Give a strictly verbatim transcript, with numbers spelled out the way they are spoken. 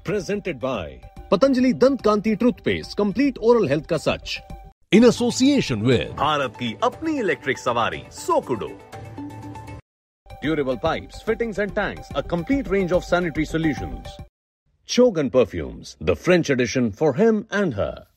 Presented by Patanjali Dant Kanti Toothpaste, complete oral health ka sach. In association with Bharat की अपनी electric सवारी सोकुडो. Durable pipes, fittings and tanks, a complete range of sanitary solutions. Chogan Perfumes, the French edition for him and her.